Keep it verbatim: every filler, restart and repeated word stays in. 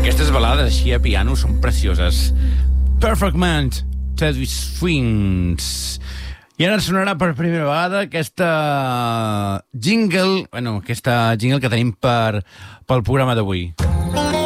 Aquestes balades així a piano són precioses. Perfect Man, Teddy Swings. I ara sonarà per primera vegada aquesta jingle, bueno, aquesta jingle que tenim per, pel programa d'avui.